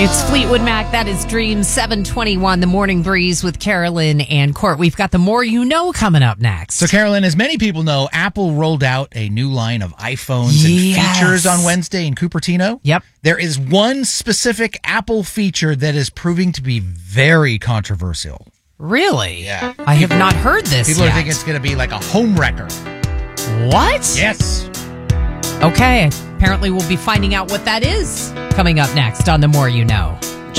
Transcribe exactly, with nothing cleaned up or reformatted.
It's Fleetwood Mac. That is Dream seven twenty-one, the Morning Breeze with Carolyn and Court. We've got the More You Know coming up next. So, Carolyn, as many people know, Apple rolled out a new line of iPhones and Yes. features on Wednesday in Cupertino. Yep. There is one specific Apple feature that is proving to be very controversial. Really? Yeah. I have not heard this People yet. are thinking it's going to be like a home wrecker. What? Yes. Okay. Apparently we'll be finding out what that is coming up next on The More You Know.